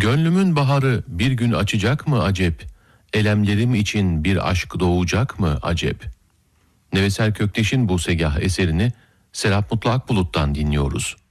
Gönlümün baharı bir gün açacak mı acep? Elemlerim için bir aşk doğacak mı acep? Nevesel Kökteş'in bu segah eserini Serap Mutlu Akbulut'tan dinliyoruz.